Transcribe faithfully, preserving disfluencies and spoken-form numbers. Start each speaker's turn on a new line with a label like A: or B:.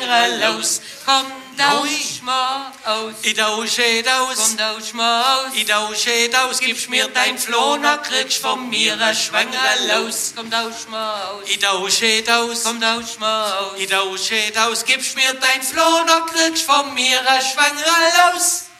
A: schwanger los. Komm, tausch mal aus.
B: Ich tausche aus.
A: Komm, tausch mal aus.
B: Ich tausche aus. Gibst mir dein Floh, dann kriegst von mir ein schwanger los.
A: Komm, tausch mal aus.
B: Ich tausche aus.
A: Komm, tausch mal aus.
B: Ich tausche aus. Gibst mir dein Floh, dann kriegst von mir ein schwanger los.